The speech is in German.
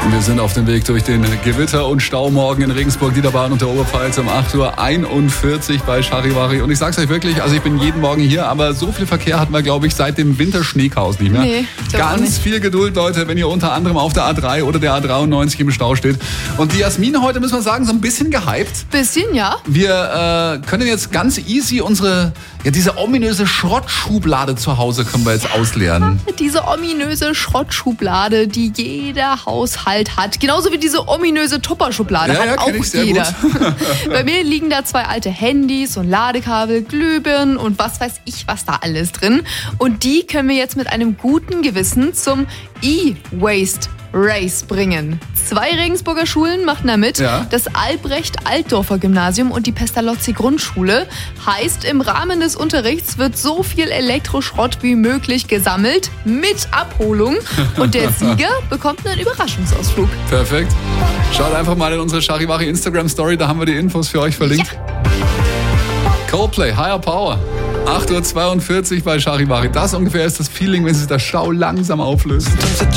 Wir sind auf dem Weg durch den Gewitter- und Staumorgen in Regensburg, Niederbayern und der Oberpfalz um 8:41 Uhr bei Charivari. Und ich sag's euch wirklich, also ich bin jeden Morgen hier, aber so viel Verkehr hatten wir, glaube ich, seit dem Winterschneechaos nicht mehr. Nee, ganz viel Geduld, Leute, wenn ihr unter anderem auf der A3 oder der A93 im Stau steht. Und die Jasmin heute, müssen wir sagen, so ein bisschen gehypt. Bisschen, ja. Wir können jetzt ganz easy diese ominöse Schrottschublade zu Hause können wir jetzt ausleeren. Diese ominöse Schrottschublade, die jeder Haushalt hat. Genauso wie diese ominöse Tupper-Schublade hat auch jeder. Bei mir liegen da 2 alte Handys und Ladekabel, Glühbirnen und was weiß ich, was da alles drin. Und die können wir jetzt mit einem guten Gewissen zum E-Waste Race bringen. 2 Regensburger Schulen machen da mit. Ja. Das Albrecht-Altdorfer Gymnasium und die Pestalozzi-Grundschule. Heißt, im Rahmen des Unterrichts wird so viel Elektroschrott wie möglich gesammelt mit Abholung. Und der Sieger bekommt einen Überraschungsausflug. Perfekt. Schaut einfach mal in unsere Charivari Instagram-Story, da haben wir die Infos für euch verlinkt. Ja. Coldplay, Higher Power. 8:42 Uhr bei Charivari. Das ungefähr ist das Feeling, wenn sich der Stau langsam auflöst.